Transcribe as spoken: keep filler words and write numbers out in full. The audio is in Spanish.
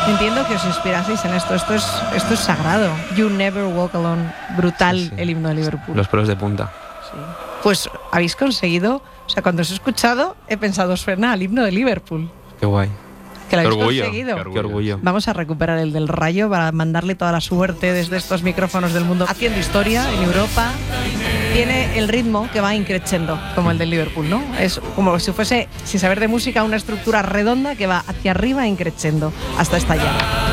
Entiendo que os inspiraseis en esto. Esto es, esto es sagrado. You Never Walk Alone. Brutal, sí, sí. El himno de Liverpool. Los pelos de punta. Sí. Pues habéis conseguido... O sea, cuando os he escuchado, he pensado, suena al himno de Liverpool. Qué guay. Que lo Qué habéis orgullo, conseguido. Qué orgullo. Qué orgullo. Vamos a recuperar el del Rayo para mandarle toda la suerte desde estos micrófonos del mundo. Haciendo historia en Europa. Tiene el ritmo que va increciendo, como el del Liverpool, ¿no? Es como si fuese, sin saber de música, una estructura redonda que va hacia arriba increciendo hasta estallar.